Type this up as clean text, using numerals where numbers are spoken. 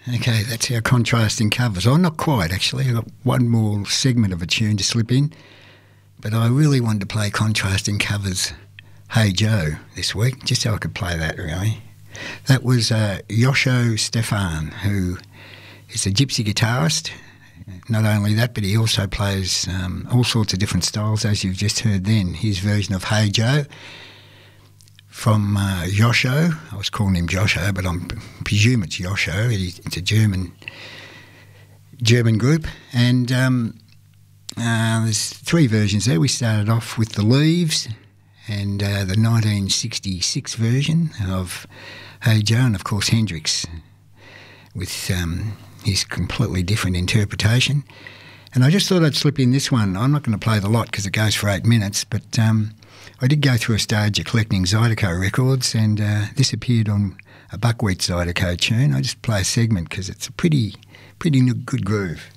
Okay, that's our contrasting covers. Oh, not quite, actually. I've got one more segment of a tune to slip in, but I really wanted to play contrasting covers Hey Joe this week, just so I could play that, really. That was Yosho Stefan, who is a gypsy guitarist. Not only that, but he also plays all sorts of different styles, as you've just heard then. His version of Hey Joe from Yosho. I was calling him Josho, but I presume it's Yosho. It's a German group. And there's three versions there. We started off with The Leaves and the 1966 version of Hey Joe, and of course Hendrix with his completely different interpretation. And I just thought I'd slip in this one. I'm not going to play the lot because it goes for 8 minutes, but I did go through a stage of collecting Zydeco records, and this appeared on a Buckwheat Zydeco tune. I just play a segment because it's a pretty good groove.